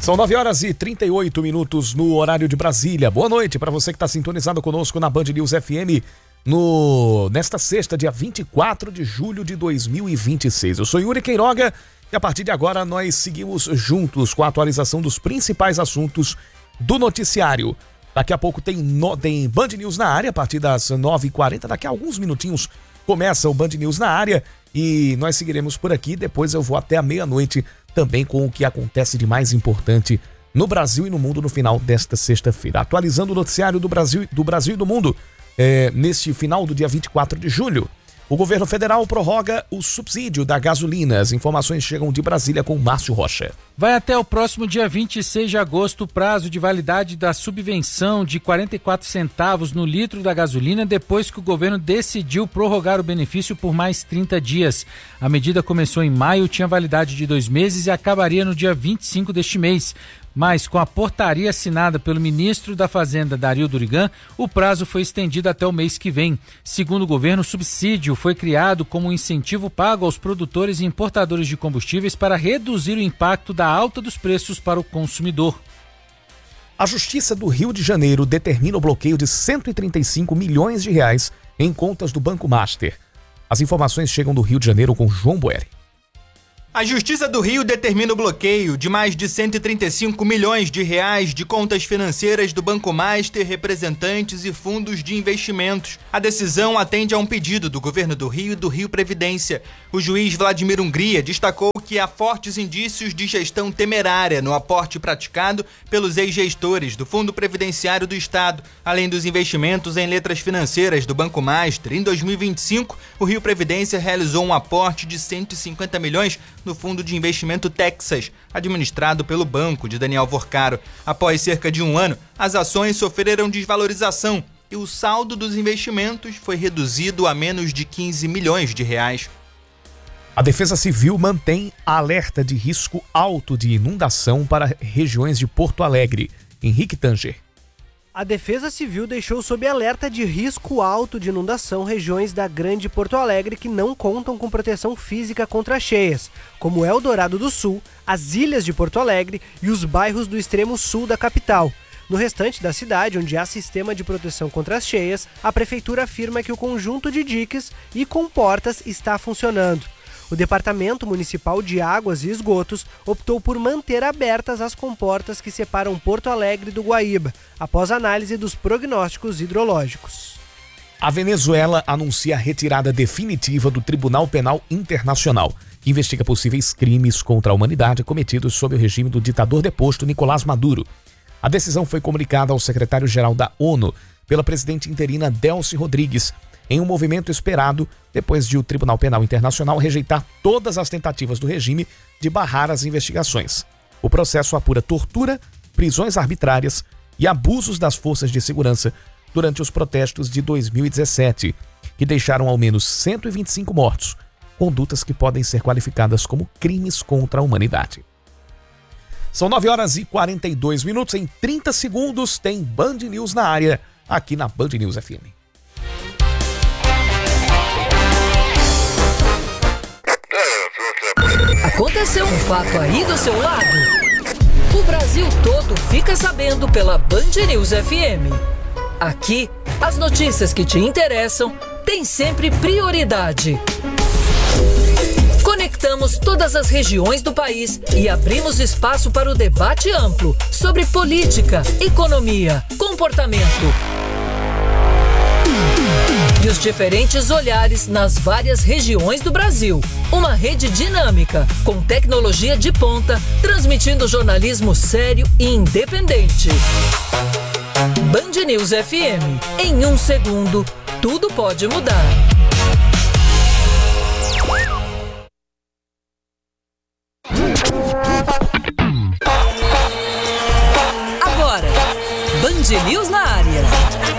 São 9h38 no horário de Brasília. Boa noite para você que está sintonizado conosco na Band News FM nesta sexta, dia 24 de julho de 2026. Eu sou Yuri Queiroga e a partir de agora nós seguimos juntos com a atualização dos principais assuntos do noticiário. Daqui a pouco tem Band News na área a partir das 9h40. Daqui a alguns minutinhos começa o Band News na área e nós seguiremos por aqui. Depois eu vou até a meia-noite também com o que acontece de mais importante no Brasil e no mundo no final desta sexta-feira. Atualizando o noticiário do Brasil e do mundo, neste final do dia 24 de julho, o governo federal prorroga o subsídio da gasolina. As informações chegam de Brasília com Márcio Rocha. Vai até o próximo dia 26 de agosto o prazo de validade da subvenção de 44 centavos no litro da gasolina, depois que o governo decidiu prorrogar o benefício por mais 30 dias. A medida começou em maio, tinha validade de 2 meses e acabaria no dia 25 deste mês. Mas, com a portaria assinada pelo ministro da Fazenda, Dario Durigan, o prazo foi estendido até o mês que vem. Segundo o governo, o subsídio foi criado como um incentivo pago aos produtores e importadores de combustíveis para reduzir o impacto da alta dos preços para o consumidor. A Justiça do Rio de Janeiro determina o bloqueio de 135 milhões de reais em contas do Banco Master. As informações chegam do Rio de Janeiro com João Boeri. A Justiça do Rio determina o bloqueio de mais de 135 milhões de reais de contas financeiras do Banco Master, representantes e fundos de investimentos. A decisão atende a um pedido do Governo do Rio e do Rio Previdência. O juiz Vladimir Hungria destacou que há fortes indícios de gestão temerária no aporte praticado pelos ex-gestores do Fundo Previdenciário do Estado, além dos investimentos em letras financeiras do Banco Master. Em 2025, o Rio Previdência realizou um aporte de 150 milhões no Fundo de Investimento Texas, administrado pelo banco de Daniel Vorcaro. Após cerca de um ano, as ações sofreram desvalorização e o saldo dos investimentos foi reduzido a menos de 15 milhões de reais. A Defesa Civil mantém alerta de risco alto de inundação para regiões de Porto Alegre. Henrique Tanger. A Defesa Civil deixou sob alerta de risco alto de inundação regiões da Grande Porto Alegre que não contam com proteção física contra cheias, como Eldorado do Sul, as ilhas de Porto Alegre e os bairros do extremo sul da capital. No restante da cidade, onde há sistema de proteção contra as cheias, a Prefeitura afirma que o conjunto de diques e comportas está funcionando. O Departamento Municipal de Águas e Esgotos optou por manter abertas as comportas que separam Porto Alegre do Guaíba, após análise dos prognósticos hidrológicos. A Venezuela anuncia a retirada definitiva do Tribunal Penal Internacional, que investiga possíveis crimes contra a humanidade cometidos sob o regime do ditador deposto Nicolás Maduro. A decisão foi comunicada ao secretário-geral da ONU pela presidente interina Delcy Rodrigues, em um movimento esperado depois de o Tribunal Penal Internacional rejeitar todas as tentativas do regime de barrar as investigações. O processo apura tortura, prisões arbitrárias e abusos das forças de segurança durante os protestos de 2017, que deixaram ao menos 125 mortos, condutas que podem ser qualificadas como crimes contra a humanidade. São 9h42. Em 30 segundos tem Band News na área, aqui na Band News FM. Aconteceu um fato aí do seu lado? O Brasil todo fica sabendo pela Band News FM. Aqui, as notícias que te interessam têm sempre prioridade. Conectamos todas as regiões do país e abrimos espaço para o debate amplo sobre política, economia, comportamento e os diferentes olhares nas várias regiões do Brasil. Uma rede dinâmica, com tecnologia de ponta, transmitindo jornalismo sério e independente. Band News FM. Em um segundo, tudo pode mudar.